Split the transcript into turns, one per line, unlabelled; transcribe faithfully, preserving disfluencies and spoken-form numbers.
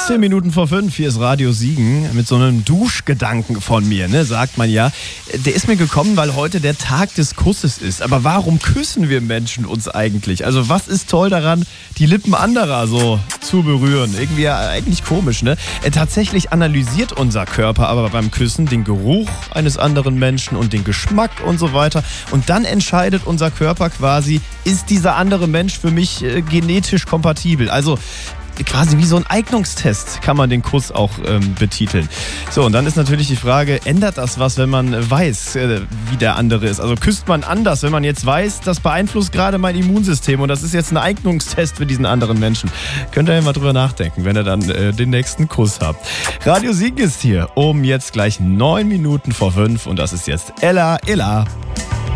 fünfzehn Minuten vor fünf, hier ist Radio Siegen mit so einem Duschgedanken von mir, ne, sagt man ja. Der ist mir gekommen, weil heute der Tag des Kusses ist. Aber warum küssen wir Menschen uns eigentlich? Also was ist toll daran, die Lippen anderer so zu berühren? Irgendwie ja eigentlich komisch, ne? Tatsächlich analysiert unser Körper aber beim Küssen den Geruch eines anderen Menschen und den Geschmack und so weiter. Und dann entscheidet unser Körper quasi, ist dieser andere Mensch für mich äh, genetisch kompatibel? Also quasi wie so ein Eignungstest kann man den Kuss auch ähm, betiteln. So, und dann ist natürlich die Frage, ändert das was, wenn man weiß, äh, wie der andere ist? Also küsst man anders, wenn man jetzt weiß, das beeinflusst gerade mein Immunsystem und das ist jetzt ein Eignungstest für diesen anderen Menschen. Könnt ihr ja mal drüber nachdenken, wenn ihr dann äh, den nächsten Kuss habt. Radio Siegen ist hier um jetzt gleich neun Minuten vor fünf und das ist jetzt Ella, Ella.